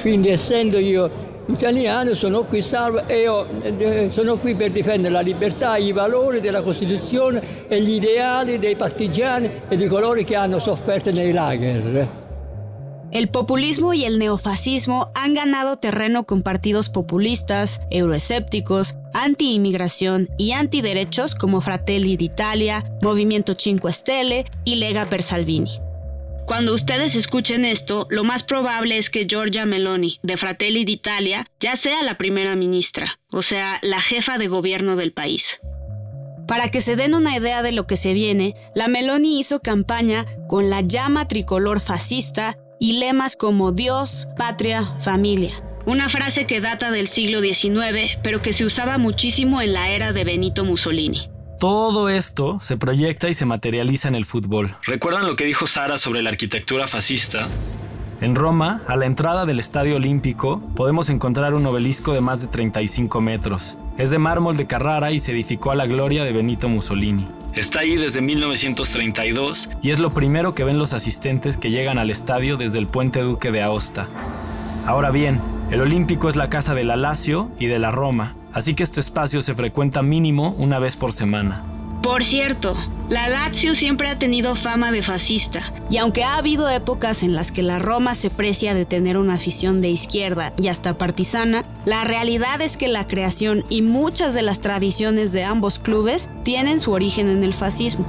Quindi essendo io italiano sono qui salvo e sono qui per difendere la libertà, i valori della Costituzione e gli ideali dei partigiani e di coloro que han sofferto nei lager. El populismo y el neofascismo han ganado terreno con partidos populistas, euroescépticos, anti-inmigración y antiderechos como Fratelli d'Italia, Movimiento 5 Stelle y Lega per Salvini. Cuando ustedes escuchen esto, lo más probable es que Giorgia Meloni, de Fratelli d'Italia, ya sea la primera ministra, o sea, la jefa de gobierno del país. Para que se den una idea de lo que se viene, la Meloni hizo campaña con la llama tricolor fascista y lemas como Dios, patria, familia. Una frase que data del siglo XIX, pero que se usaba muchísimo en la era de Benito Mussolini. Todo esto se proyecta y se materializa en el fútbol. ¿Recuerdan lo que dijo Sara sobre la arquitectura fascista? En Roma, a la entrada del Estadio Olímpico, podemos encontrar un obelisco de más de 35 metros. Es de mármol de Carrara y se edificó a la gloria de Benito Mussolini. Está ahí desde 1932 y es lo primero que ven los asistentes que llegan al estadio desde el Puente Duque de Aosta. Ahora bien, el Olímpico es la casa de la Lazio y de la Roma, así que este espacio se frecuenta mínimo una vez por semana. Por cierto, la Lazio siempre ha tenido fama de fascista, y aunque ha habido épocas en las que la Roma se precia de tener una afición de izquierda y hasta partisana, la realidad es que la creación y muchas de las tradiciones de ambos clubes tienen su origen en el fascismo.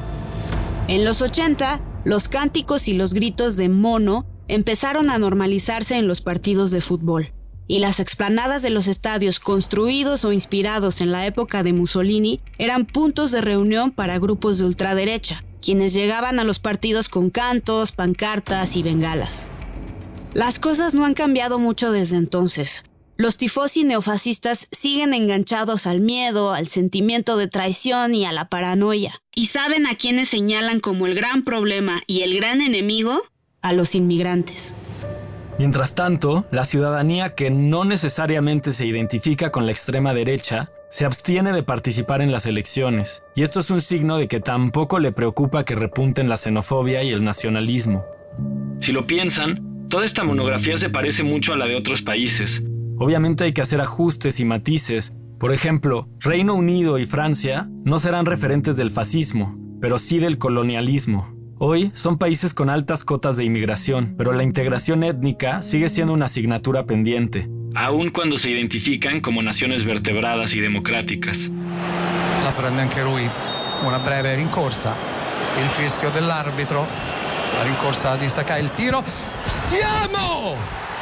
En los 80, los cánticos y los gritos de mono empezaron a normalizarse en los partidos de fútbol. Y las explanadas de los estadios construidos o inspirados en la época de Mussolini eran puntos de reunión para grupos de ultraderecha, quienes llegaban a los partidos con cantos, pancartas y bengalas. Las cosas no han cambiado mucho desde entonces. Los tifosi neofascistas siguen enganchados al miedo, al sentimiento de traición y a la paranoia. ¿Y saben a quiénes señalan como el gran problema y el gran enemigo? A los inmigrantes. Mientras tanto, la ciudadanía que no necesariamente se identifica con la extrema derecha se abstiene de participar en las elecciones, y esto es un signo de que tampoco le preocupa que repunten la xenofobia y el nacionalismo. Si lo piensan, toda esta monografía se parece mucho a la de otros países. Obviamente hay que hacer ajustes y matices. Por ejemplo, Reino Unido y Francia no serán referentes del fascismo, pero sí del colonialismo. Hoy son países con altas cotas de inmigración, pero la integración étnica sigue siendo una asignatura pendiente, aun cuando se identifican como naciones vertebradas y democráticas. La prende anche lui, una breve rincorsa, il fischio dell'arbitro, la rincorsa di Sakai, il tiro. Siamo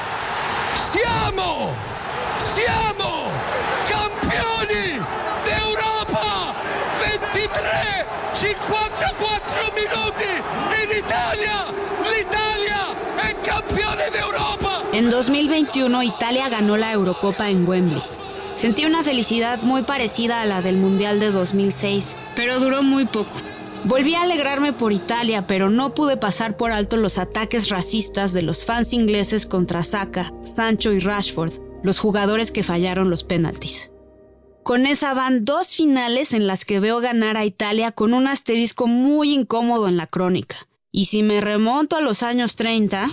campioni d'Europa! 54 minuti en Italia. L'Italia è campione d'Europa. En 2021, Italia ganó la Eurocopa en Wembley. Sentí una felicidad muy parecida a la del Mundial de 2006, pero duró muy poco. Volví a alegrarme por Italia, pero no pude pasar por alto los ataques racistas de los fans ingleses contra Saka, Sancho y Rashford, los jugadores que fallaron los penaltis. Con esa van 2 finales en las que veo ganar a Italia con un asterisco muy incómodo en la crónica. Y si me remonto a los años 30...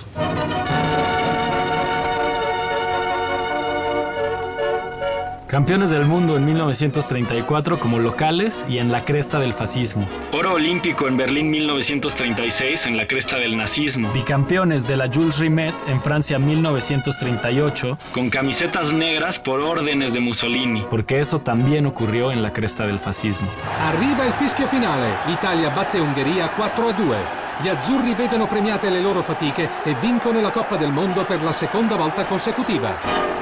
Campeones del mundo en 1934 como locales y en la cresta del fascismo. Oro olímpico en Berlín 1936 en la cresta del nazismo. Bicampeones de la Jules Rimet en Francia 1938 con camisetas negras por órdenes de Mussolini, porque eso también ocurrió en la cresta del fascismo. Arriva il fischio finale. Italia batte Ungheria 4-2. Gli azzurri vedono premiate le loro fatiche e vincono la Coppa del Mondo per la seconda volta consecutiva.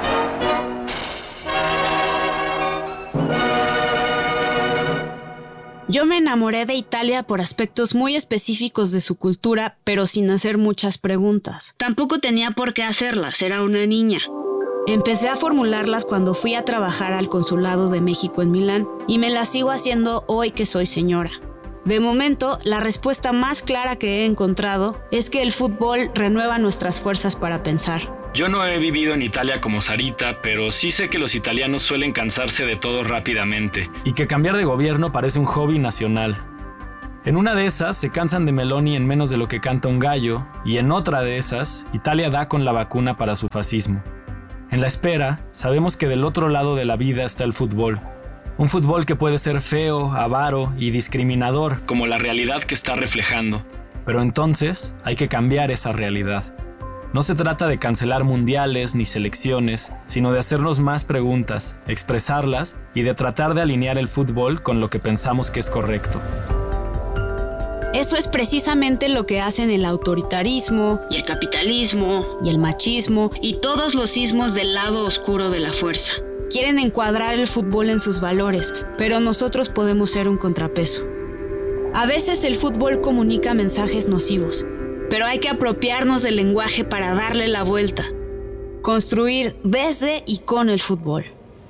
Yo me enamoré de Italia por aspectos muy específicos de su cultura, pero sin hacer muchas preguntas. Tampoco tenía por qué hacerlas, era una niña. Empecé a formularlas cuando fui a trabajar al Consulado de México en Milán y me las sigo haciendo hoy que soy señora. De momento, la respuesta más clara que he encontrado es que el fútbol renueva nuestras fuerzas para pensar. Yo no he vivido en Italia como Sarita, pero sí sé que los italianos suelen cansarse de todo rápidamente y que cambiar de gobierno parece un hobby nacional. En una de esas se cansan de Meloni en menos de lo que canta un gallo, y en otra de esas, Italia da con la vacuna para su fascismo. En la espera, sabemos que del otro lado de la vida está el fútbol. Un fútbol que puede ser feo, avaro y discriminador, como la realidad que está reflejando. Pero entonces hay que cambiar esa realidad. No se trata de cancelar mundiales ni selecciones, sino de hacernos más preguntas, expresarlas y de tratar de alinear el fútbol con lo que pensamos que es correcto. Eso es precisamente lo que hacen el autoritarismo, y el capitalismo, y el machismo, y todos los ismos del lado oscuro de la fuerza. Quieren encuadrar el fútbol en sus valores, pero nosotros podemos ser un contrapeso. A veces el fútbol comunica mensajes nocivos, pero hay que apropiarnos del lenguaje para darle la vuelta. Construir desde y con el fútbol.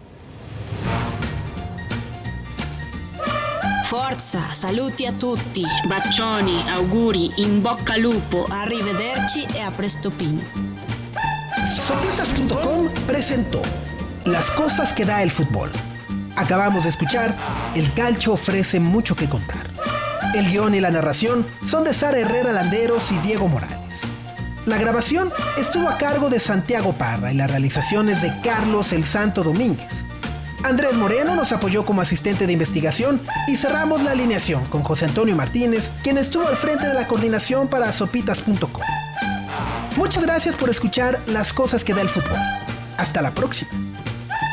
Forza, saluti a tutti, bacioni, auguri, in bocca al lupo, arrivederci e a presto pino. Sopitas.com presentó Las cosas que da el fútbol. Acabamos de escuchar El calcio ofrece mucho que contar. El guión y la narración son de Sara Herrera Landeros y Diego Morales. La grabación estuvo a cargo de Santiago Parra y la realización es de Carlos El Santo Domínguez. Andrés Moreno nos apoyó como asistente de investigación y cerramos la alineación con José Antonio Martínez, quien estuvo al frente de la coordinación para Sopitas.com. Muchas gracias por escuchar Las cosas que da el fútbol. Hasta la próxima.